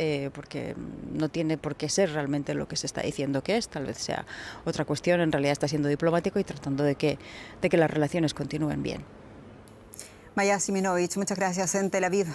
porque no tiene por qué ser realmente lo que se está diciendo que es, tal vez sea otra cuestión, en realidad está siendo diplomático y tratando de que las relaciones continúen bien. Maya Siminovich, muchas gracias en Tel Aviv.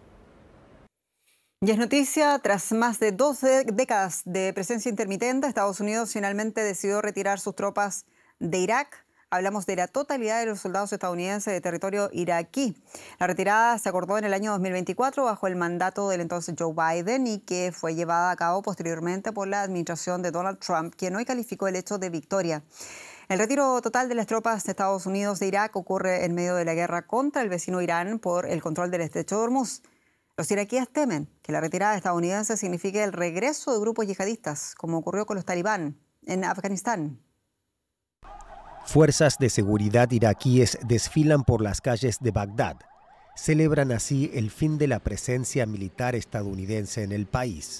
Y es noticia, tras más de 12 décadas de presencia intermitente, Estados Unidos finalmente decidió retirar sus tropas de Irak. Hablamos de la totalidad de los soldados estadounidenses de territorio iraquí. La retirada se acordó en el año 2024 bajo el mandato del entonces Joe Biden y que fue llevada a cabo posteriormente por la administración de Donald Trump, quien hoy calificó el hecho de victoria. El retiro total de las tropas de Estados Unidos de Irak ocurre en medio de la guerra contra el vecino Irán por el control del estrecho de Hormuz. Los iraquíes temen que la retirada estadounidense signifique el regreso de grupos yihadistas, como ocurrió con los talibán en Afganistán. Fuerzas de seguridad iraquíes desfilan por las calles de Bagdad. Celebran así el fin de la presencia militar estadounidense en el país.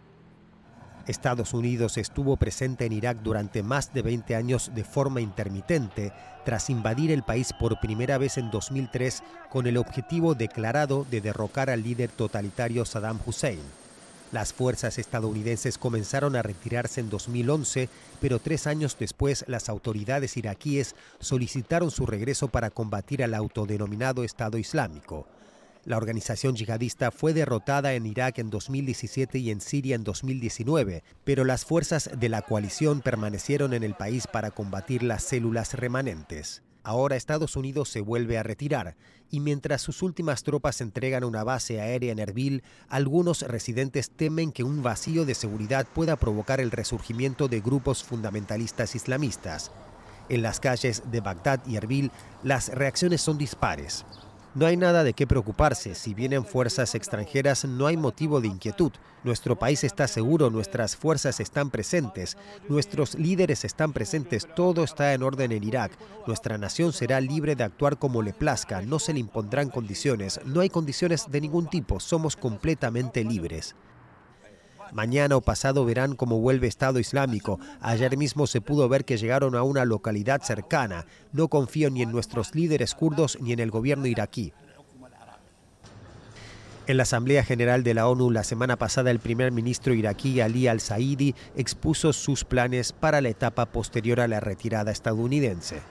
Estados Unidos estuvo presente en Irak durante más de 20 años de forma intermitente, tras invadir el país por primera vez en 2003 con el objetivo declarado de derrocar al líder totalitario Saddam Hussein. Las fuerzas estadounidenses comenzaron a retirarse en 2011, pero 3 años después las autoridades iraquíes solicitaron su regreso para combatir al autodenominado Estado Islámico. La organización yihadista fue derrotada en Irak en 2017 y en Siria en 2019, pero las fuerzas de la coalición permanecieron en el país para combatir las células remanentes. Ahora Estados Unidos se vuelve a retirar, y mientras sus últimas tropas entregan una base aérea en Erbil, algunos residentes temen que un vacío de seguridad pueda provocar el resurgimiento de grupos fundamentalistas islamistas. En las calles de Bagdad y Erbil, las reacciones son dispares. No hay nada de qué preocuparse. Si vienen fuerzas extranjeras, no hay motivo de inquietud. Nuestro país está seguro, nuestras fuerzas están presentes, nuestros líderes están presentes, todo está en orden en Irak. Nuestra nación será libre de actuar como le plazca, no se le impondrán condiciones, no hay condiciones de ningún tipo, somos completamente libres. Mañana o pasado verán cómo vuelve Estado Islámico. Ayer mismo se pudo ver que llegaron a una localidad cercana. No confío ni en nuestros líderes kurdos ni en el gobierno iraquí. En la Asamblea General de la ONU la semana pasada, el primer ministro iraquí Ali al-Saidi expuso sus planes para la etapa posterior a la retirada estadounidense.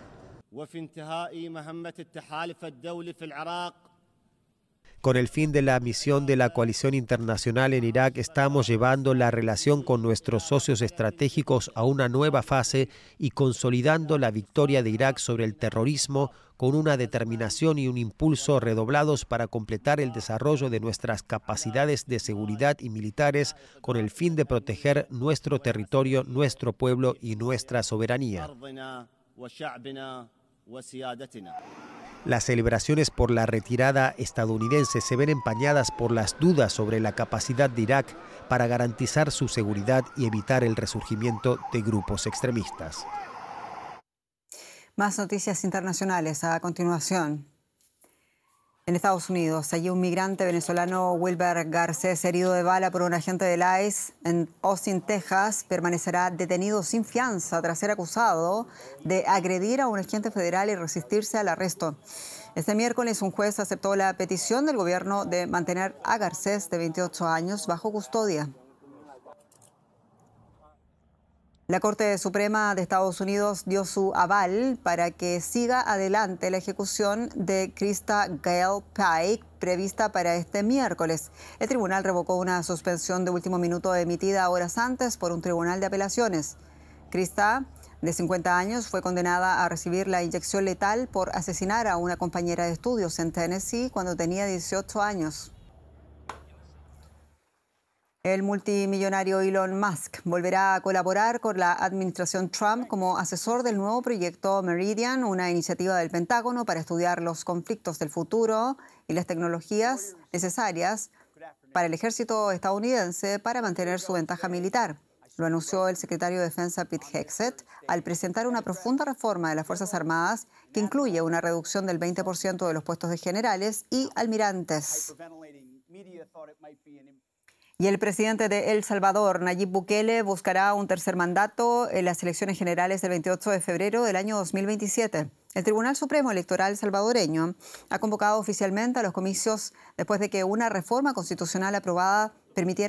Con el fin de la misión de la coalición internacional en Irak, estamos llevando la relación con nuestros socios estratégicos a una nueva fase y consolidando la victoria de Irak sobre el terrorismo con una determinación y un impulso redoblados para completar el desarrollo de nuestras capacidades de seguridad y militares con el fin de proteger nuestro territorio, nuestro pueblo y nuestra soberanía. Las celebraciones por la retirada estadounidense se ven empañadas por las dudas sobre la capacidad de Irak para garantizar su seguridad y evitar el resurgimiento de grupos extremistas. Más noticias internacionales a continuación. En Estados Unidos, allí un migrante venezolano, Wilber Garcés, herido de bala por un agente del ICE en Austin, Texas, permanecerá detenido sin fianza tras ser acusado de agredir a un agente federal y resistirse al arresto. Este miércoles, un juez aceptó la petición del gobierno de mantener a Garcés, de 28 años, bajo custodia. La Corte Suprema de Estados Unidos dio su aval para que siga adelante la ejecución de Krista Gale Pike prevista para este miércoles. El tribunal revocó una suspensión de último minuto emitida horas antes por un tribunal de apelaciones. Krista, de 50 años, fue condenada a recibir la inyección letal por asesinar a una compañera de estudios en Tennessee cuando tenía 18 años. El multimillonario Elon Musk volverá a colaborar con la administración Trump como asesor del nuevo proyecto Meridian, una iniciativa del Pentágono para estudiar los conflictos del futuro y las tecnologías necesarias para el ejército estadounidense para mantener su ventaja militar. Lo anunció el secretario de Defensa Pete Hegseth al presentar una profunda reforma de las Fuerzas Armadas que incluye una reducción del 20% de los puestos de generales y almirantes. Y el presidente de El Salvador, Nayib Bukele, buscará un tercer mandato en las elecciones generales del 28 de febrero del año 2027. El Tribunal Supremo Electoral salvadoreño ha convocado oficialmente a los comicios después de que una reforma constitucional aprobada permitiera